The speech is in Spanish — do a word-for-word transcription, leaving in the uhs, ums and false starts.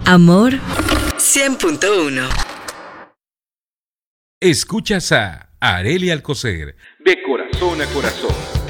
Amor cien punto uno. Escuchas a Arely Alcocer, de corazón a corazón.